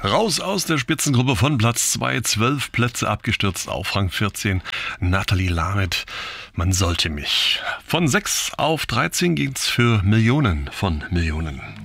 Raus aus der Spitzengruppe von Platz 2, 12 Plätze abgestürzt auf Rang 14. Nathalie Lamet, man sollte mich. Von 6 auf 13 ging's für Millionen von Millionen.